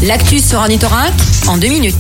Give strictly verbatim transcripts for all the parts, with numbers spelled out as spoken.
L'actu sur Ornithorinque en deux minutes.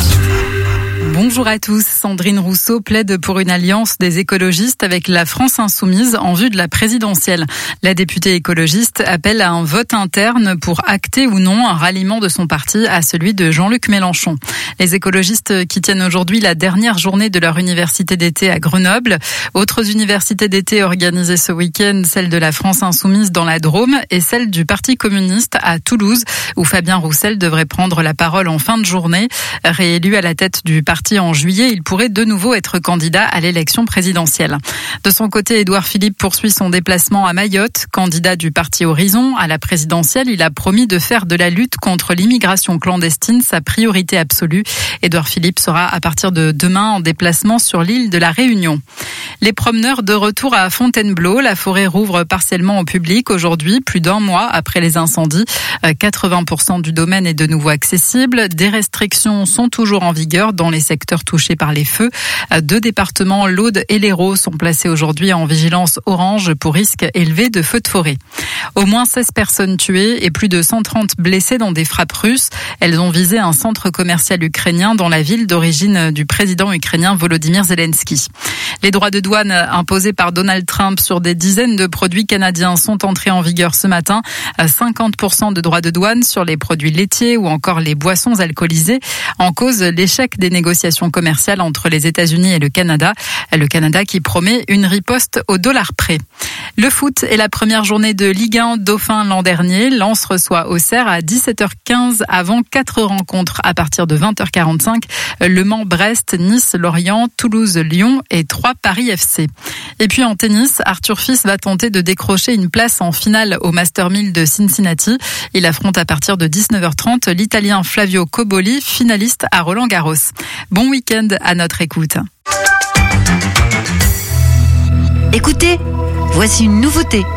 Bonjour à tous. Sandrine Rousseau plaide pour une alliance des écologistes avec la France insoumise en vue de la présidentielle. La députée écologiste appelle à un vote interne pour acter ou non un ralliement de son parti à celui de Jean-Luc Mélenchon. Les écologistes qui tiennent aujourd'hui la dernière journée de leur université d'été à Grenoble. Autres universités d'été organisées ce week-end, celle de la France insoumise dans la Drôme et celle du Parti communiste à Toulouse, où Fabien Roussel devrait prendre la parole en fin de journée. Réélu à la tête du parti en juillet, il pourrait de nouveau être candidat à l'élection présidentielle. De son côté, Édouard Philippe poursuit son déplacement à Mayotte. Candidat du parti Horizon à la présidentielle, il a promis de faire de la lutte contre l'immigration clandestine sa priorité absolue. Édouard Philippe sera à partir de demain en déplacement sur l'île de la Réunion. Les promeneurs de retour à Fontainebleau. La forêt rouvre partiellement au public aujourd'hui, plus d'un mois après les incendies. quatre-vingts pour cent du domaine est de nouveau accessible. Des restrictions sont toujours en vigueur dans les secteurs touchés par les feux. Deux départements, l'Aude et l'Hérault, sont placés aujourd'hui en vigilance orange pour risque élevé de feux de forêt. Au moins seize personnes tuées et plus de cent trente blessées dans des frappes russes. Elles ont visé un centre commercial ukrainien dans la ville d'origine du président ukrainien Volodymyr Zelensky. Les droits de douane imposés par Donald Trump sur des dizaines de produits canadiens sont entrés en vigueur ce matin. cinquante pour cent de droits de douane sur les produits laitiers ou encore les boissons alcoolisées. En cause, l'échec des négociations commerciales entre les États-Unis et le Canada. Le Canada qui promet une riposte au dollar près. Le foot est la première journée de Ligue un Dauphin l'an dernier. Lens reçoit Auxerre à dix-sept heures quinze avant quatre rencontres à partir de vingt heures quarante-cinq. Le Mans, Brest, Nice, Lorient, Toulouse, Lyon et trois Paris F C. Et puis en tennis, Arthur Fils va tenter de décrocher une place en finale au Master mille de Cincinnati. Il affronte à partir de dix-neuf heures trente l'Italien Flavio Cobolli, finaliste à Roland-Garros. Bon week-end à notre écoute. Écoutez, voici une nouveauté.